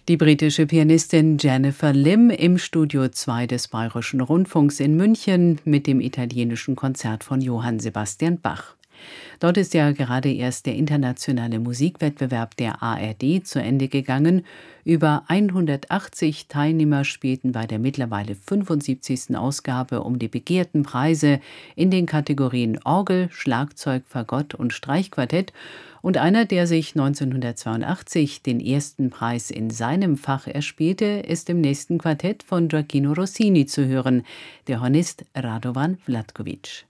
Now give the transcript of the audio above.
Die britische Pianistin Jennifer Lim im Studio 2 des Bayerischen Rundfunks in München mit dem italienischen Konzert von Johann Sebastian Bach. Dort ist ja gerade erst der internationale Musikwettbewerb der ARD zu Ende gegangen. Über 180 Teilnehmer spielten bei der mittlerweile 75. Ausgabe um die begehrten Preise in den Kategorien Orgel, Schlagzeug, Fagott und Streichquartett. Und einer, der sich 1982 den ersten Preis in seinem Fach erspielte, ist im nächsten Quartett von Gioachino Rossini zu hören, der Hornist Radovan Vlatkovic.